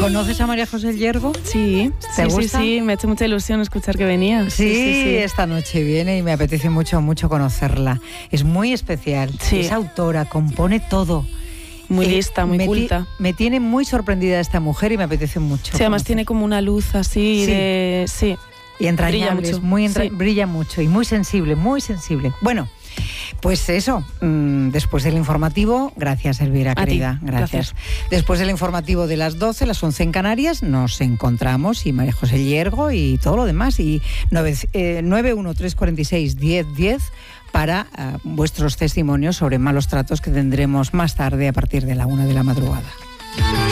¿Conoces a María José Hiergo? Sí, ¿Te gusta? Sí, me ha hecho mucha ilusión escuchar que venía. Sí, esta noche viene y me apetece mucho conocerla. Es muy especial, es autora, compone todo. Muy lista, muy culta. Me tiene muy sorprendida esta mujer y me apetece mucho. Sí, además tiene como una luz así de... Sí. Y entrañable, brilla mucho y muy sensible, muy sensible. Bueno, pues eso, después del informativo, gracias Elvira, querida, gracias. Después del informativo de las 12, las 11 en Canarias, nos encontramos y María José Hiergo y todo lo demás, y 913461010 para vuestros testimonios sobre malos tratos que tendremos más tarde a partir de la 1 de la madrugada.